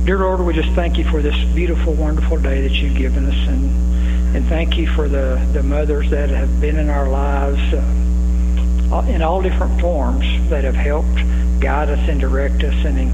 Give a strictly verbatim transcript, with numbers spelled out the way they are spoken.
Dear Lord, we just thank you for this beautiful, wonderful day that you've given us, and, and thank you for the, the mothers that have been in our lives uh, in all different forms that have helped guide us and direct us and encourage